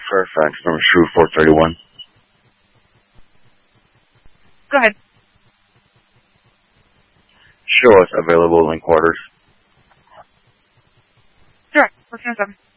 Fairfax, number 431. Go ahead. Show us available in quarters. Sure. 407.